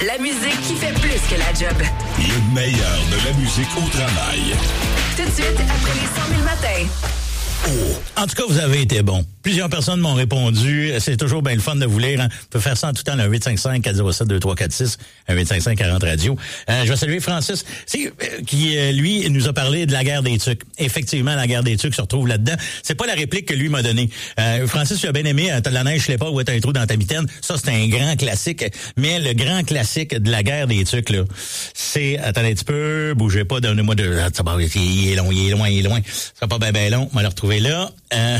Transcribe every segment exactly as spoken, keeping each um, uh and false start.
La musique qui fait plus que la job. Le meilleur de la musique au travail. Tout de suite, après les cent mille matins. Oh. En tout cas, vous avez été bon. Plusieurs personnes m'ont répondu. C'est toujours bien le fun de vous lire. Hein. On peut faire ça en tout temps, le huit cinq cinq, quatre zéro sept, deux trois quatre six, un huit cinq cinq, quarante radio. Euh, je vais saluer Francis, c'est, euh, qui, euh, lui, nous a parlé de la guerre des tucs. Effectivement, la guerre des tucs se retrouve là-dedans. C'est pas la réplique que lui m'a donnée. Euh, Francis, tu as bien aimé, euh, t'as de la neige, je sais pas, où est un trou dans ta mitaine. Ça, c'est un grand classique. Mais le grand classique de la guerre des tucs, là, c'est, attendez un petit peu, bougez pas, donnez-moi de, ah, il est long, il est loin, il est loin. Ce sera pas bien, bien long. On va le retrouver là. Euh...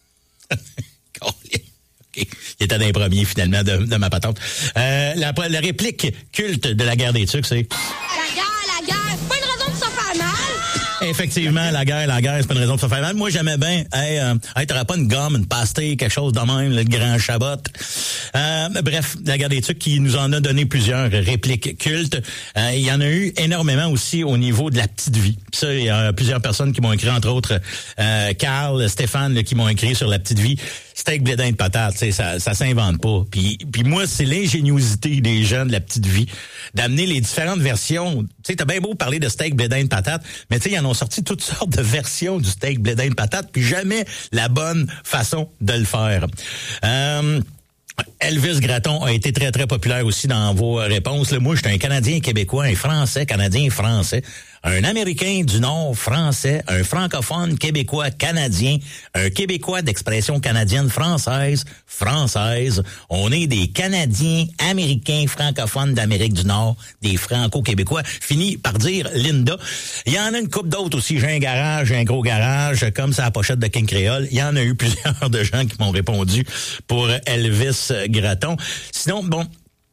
okay. Il était dans les premiers, finalement, de, de ma patente. Euh, la, la réplique culte de la guerre des tucs, c'est... La guerre, la guerre, c'est pas une raison de se faire mal! Effectivement, la guerre, la guerre, c'est pas une raison de se faire mal. Moi, j'aimais bien, hey, euh, hey, t'aurais pas une gomme, une pastille, quelque chose de même, le grand Chabot. Euh, bref, la guerre des tucs qui nous en a donné plusieurs répliques cultes. Euh, il y en a eu énormément aussi au niveau de la petite vie. Puis ça, il y a plusieurs personnes qui m'ont écrit, entre autres, euh, Carl, Stéphane, là, qui m'ont écrit sur la petite vie. Steak, blé d'Inde, patate, tu sais, ça, ça s'invente pas. Puis, puis moi, c'est l'ingéniosité des gens de la petite vie d'amener les différentes versions. Tu sais, t'as bien beau parler de steak, blé d'Inde, patate, mais tu sais, ils en ont sorti toutes sortes de versions du steak, blé d'Inde, patate, puis jamais la bonne façon de le faire. Euh, Elvis Gratton a été très, très populaire aussi dans vos réponses. Là, moi, je suis un Canadien québécois, un Français, Canadien français, un Américain du Nord français, un francophone québécois canadien, un Québécois d'expression canadienne française, française. On est des Canadiens américains francophones d'Amérique du Nord, des franco-québécois. Fini par dire Linda. Il y en a une couple d'autres aussi. J'ai un garage, j'ai un gros garage, comme ça la pochette de King Créole. Il y en a eu plusieurs de gens qui m'ont répondu pour Elvis Gratton. Sinon, bon...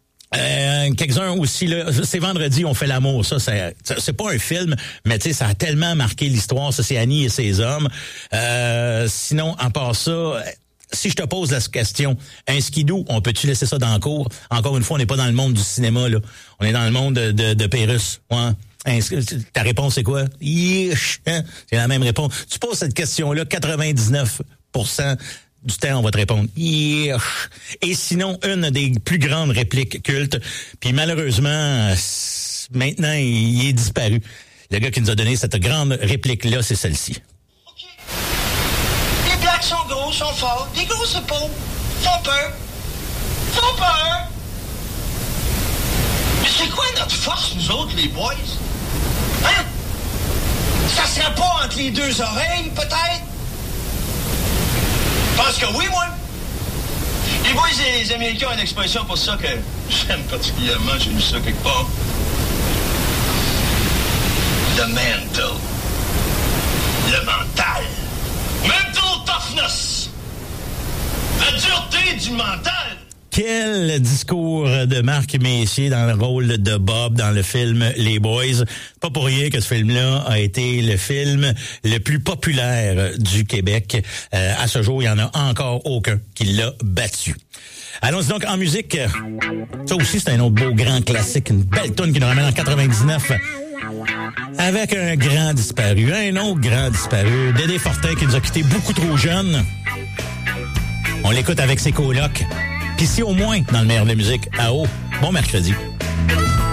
Euh, quelques-uns aussi, là, c'est vendredi, on fait l'amour. Ça, c'est, c'est pas un film, mais tu sais, ça a tellement marqué l'histoire. Ça, c'est Annie et ses hommes. Euh, sinon, en part ça, si je te pose la question, un skidoo, on peut-tu laisser ça dans le cours? Encore une fois, on n'est pas dans le monde du cinéma, là. On est dans le monde de, de, de Pérus. Ouais. Ta réponse, c'est quoi? Yish, hein? C'est la même réponse. Tu poses cette question-là, quatre-vingt-dix-neuf pour cent du temps, on va te répondre. Et sinon, une des plus grandes répliques cultes, puis malheureusement, maintenant, il est disparu. Le gars qui nous a donné cette grande réplique-là, c'est celle-ci. OK. Les blacks sont gros, sont forts. Les grosses épaules font peur. Font peur. Mais c'est quoi notre force, nous autres, les boys? Hein? Ça serait pas entre les deux oreilles, peut-être? Je pense que oui, moi. Les boys et les Américains ont une expression pour ça que j'aime particulièrement, j'ai lu ça quelque part. The mental. Le mental. Mental toughness. La dureté du mental. Quel discours de Marc Messier dans le rôle de Bob dans le film Les Boys. Pas pour rien que ce film-là a été le film le plus populaire du Québec. Euh, à ce jour, il n'y en a encore aucun qui l'a battu. Allons-y donc en musique. Ça aussi, c'est un autre beau grand classique. Une belle toune qui nous ramène en quatre-vingt-dix-neuf. Avec un grand disparu. Un autre grand disparu. Dédé Fortin qui nous a quittés beaucoup trop jeunes. On l'écoute avec ses colocs. Ici, au moins, dans le meilleur de la musique, à haut. Bon mercredi.